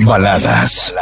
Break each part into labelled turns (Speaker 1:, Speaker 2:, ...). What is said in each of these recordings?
Speaker 1: Baladas.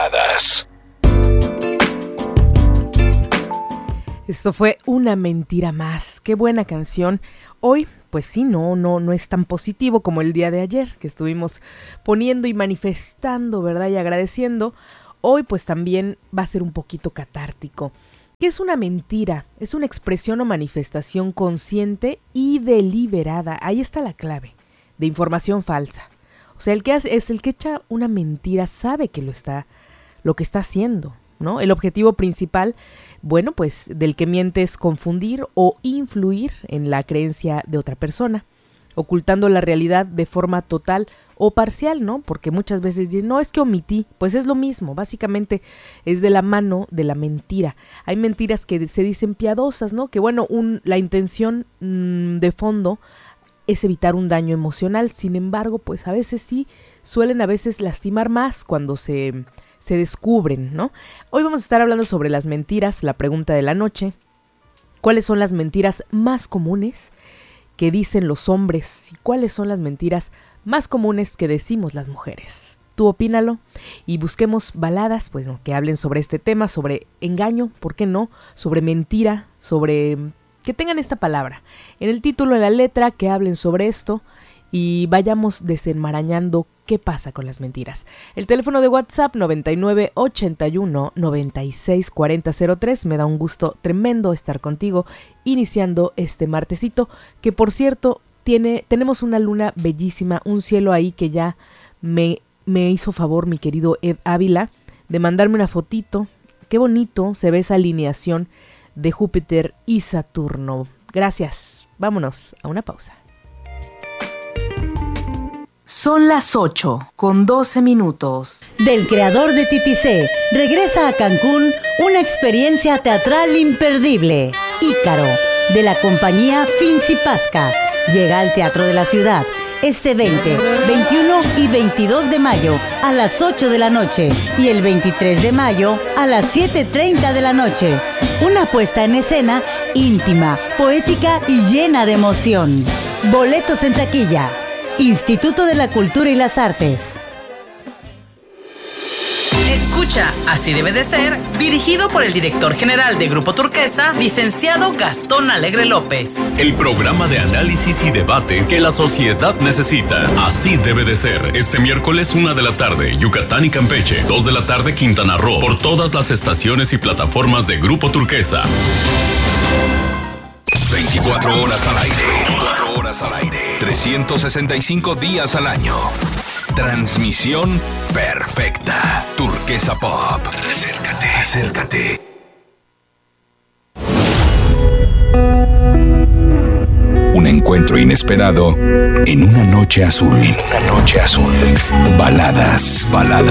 Speaker 2: Esto fue Una mentira más. Qué buena canción. Hoy, pues sí, no es tan positivo como el día de ayer, que estuvimos poniendo y manifestando, ¿verdad? Y agradeciendo. Hoy, pues también va a ser un poquito catártico. ¿Qué es una mentira? Es una expresión o manifestación consciente y deliberada. Ahí está la clave, de información falsa. O sea, el que echa una mentira sabe que lo que está haciendo, ¿no? El objetivo principal, bueno, pues del que miente es confundir o influir en la creencia de otra persona, ocultando la realidad de forma total o parcial, ¿no? Porque muchas veces dicen, no, es que omití, pues es lo mismo, básicamente es de la mano de la mentira. Hay mentiras que se dicen piadosas, ¿no? Que bueno, la intención de fondo es evitar un daño emocional, sin embargo, pues a veces sí, suelen lastimar más cuando se descubren, ¿no? Hoy vamos a estar hablando sobre las mentiras, la pregunta de la noche. ¿Cuáles son las mentiras más comunes que dicen los hombres y cuáles son las mentiras más comunes que decimos las mujeres? Tú opínalo y busquemos baladas, pues, ¿no?, que hablen sobre este tema, sobre engaño, ¿por qué no? Sobre mentira, sobre que tengan esta palabra en el título, en la letra, que hablen sobre esto y vayamos desenmarañando qué pasa con las mentiras. El teléfono de WhatsApp 99 81 96 40 03. Me da un gusto tremendo estar contigo iniciando este martesito, que por cierto tenemos una luna bellísima, un cielo ahí que ya me hizo favor mi querido Ed Ávila de mandarme una fotito. Qué bonito se ve esa alineación de Júpiter y Saturno. Gracias. Vámonos a una pausa. Son las 8:12.
Speaker 3: Del creador de Titicé, regresa a Cancún una experiencia teatral imperdible. Ícaro, de la compañía Finzi Pasca, llega al Teatro de la Ciudad este 20, 21 y 22 de mayo a las 8 de la noche y el 23 de mayo a las 7:30 de la noche. Una puesta en escena íntima, poética y llena de emoción. Boletos en taquilla. Instituto de la Cultura y las Artes.
Speaker 4: Escucha Así debe de ser, dirigido por el director general de Grupo Turquesa, licenciado Gastón Alegre López.
Speaker 5: El programa de análisis y debate que la sociedad necesita. Así debe de ser. Este miércoles 1 de la tarde, Yucatán y Campeche. 2 de la tarde, Quintana Roo. Por todas las estaciones y plataformas de Grupo Turquesa.
Speaker 1: 24 horas al aire. 365 días al año. Transmisión perfecta. Turquesa Pop. Acércate. Un encuentro inesperado en una noche azul. Baladas.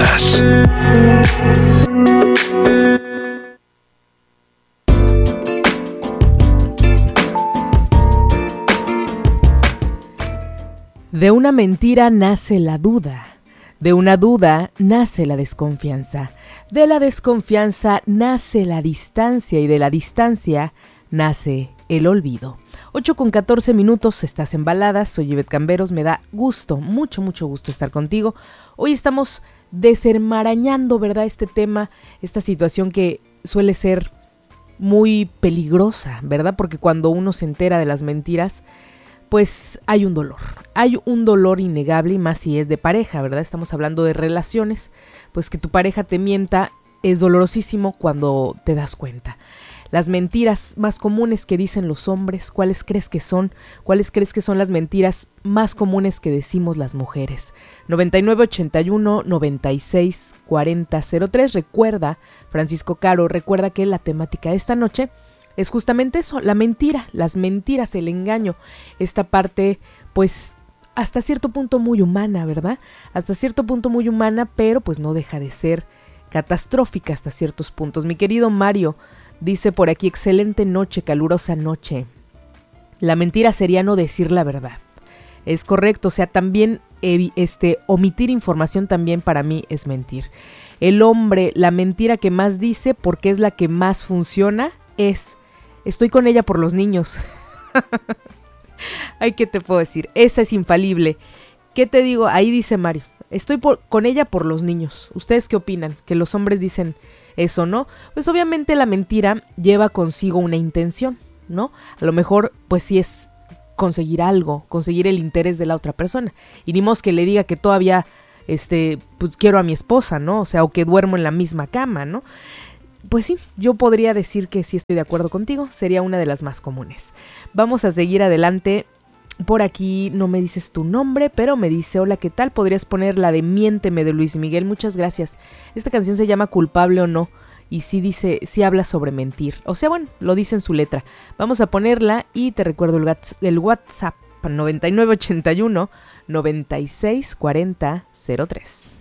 Speaker 2: De una mentira nace la duda. De una duda nace la desconfianza. De la desconfianza nace la distancia y de la distancia nace el olvido. 8:14, estás en Baladas, soy Ivette Camberos, me da gusto, mucho gusto estar contigo. Hoy estamos desenmarañando, ¿verdad?, este tema, esta situación que suele ser muy peligrosa, ¿verdad? Porque cuando uno se entera de las mentiras, pues hay un dolor innegable, y más si es de pareja, ¿verdad? Estamos hablando de relaciones, pues que tu pareja te mienta es dolorosísimo cuando te das cuenta. Las mentiras más comunes que dicen los hombres, ¿cuáles crees que son? ¿Cuáles crees que son las mentiras más comunes que decimos las mujeres? 99 81 96 40 03. Recuerda, Francisco Caro, recuerda que la temática de esta noche es justamente eso, la mentira, las mentiras, el engaño, esta parte pues hasta cierto punto muy humana, ¿verdad? Hasta cierto punto muy humana, pero pues no deja de ser catastrófica hasta ciertos puntos. Mi querido Mario dice por aquí, excelente noche, calurosa noche. La mentira sería no decir la verdad. Es correcto, o sea, también omitir información también para mí es mentir. El hombre, la mentira que más dice, porque es la que más funciona, es: estoy con ella por los niños. Ay, ¿qué te puedo decir? Esa es infalible. ¿Qué te digo? Ahí dice Mario, estoy con ella por los niños. ¿Ustedes qué opinan? Que los hombres dicen eso, ¿no? Pues obviamente la mentira lleva consigo una intención, ¿no? A lo mejor, pues sí es conseguir algo, conseguir el interés de la otra persona. Y ni modo que le diga que todavía, pues quiero a mi esposa, ¿no? O sea, o que duermo en la misma cama, ¿no? Pues sí, yo podría decir que sí estoy de acuerdo contigo, sería una de las más comunes. Vamos a seguir adelante. Por aquí no me dices tu nombre, pero me dice, hola, ¿qué tal? ¿Podrías poner la de Miénteme de Luis Miguel? Muchas gracias. Esta canción se llama Culpable o No, y sí dice, sí habla sobre mentir. O sea, bueno, lo dice en su letra. Vamos a ponerla y te recuerdo el WhatsApp 9981 964003.